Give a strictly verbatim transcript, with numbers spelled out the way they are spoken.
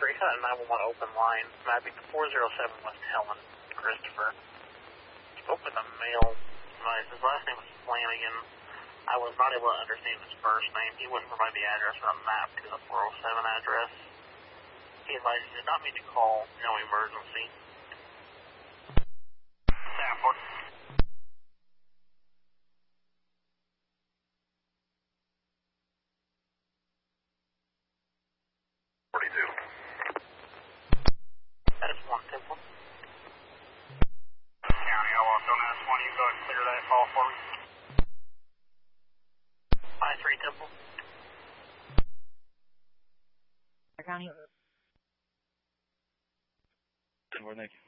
three, got a nine one one open line, mapping to four zero seven West Helen, Christopher. Spoke with a male, his last name was Flanagan. I was not able to understand his first name. He wouldn't provide the address on a map to the four oh seven address. He advised he did not mean to call, no emergency. Stanford. forty-two. That is one Temple. County, I walked on that twenty, go ahead and clear that call for me. five three Temple. County. Ten four, thank you.